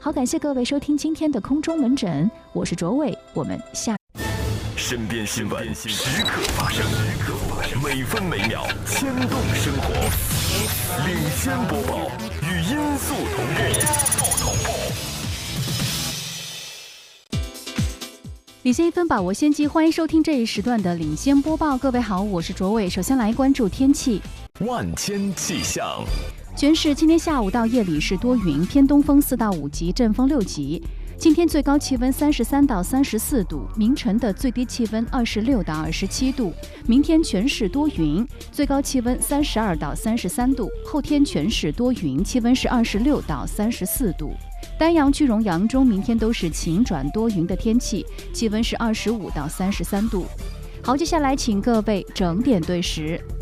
好，感谢各位收听今天的空中门诊，我是卓伟，我们下。 身边新闻时刻发生，每分每秒牵动生活。领先播报，与音速同步。 领先一分，把握先机，欢迎收听这一时段的领先播报。各位好，我是卓伟。首先来关注天气。 万千气象。 全市今天下午到夜里是多云，偏东风4到5级，阵风6级。今天最高气温33到34度，明晨的最低气温26到27度。明天全市多云，最高气温32到33度。后天全市多云，气温是26到34度。丹阳、句容、扬州明天都是晴转多云的天气，气温是25到33度。好，接下来请各位整点对时。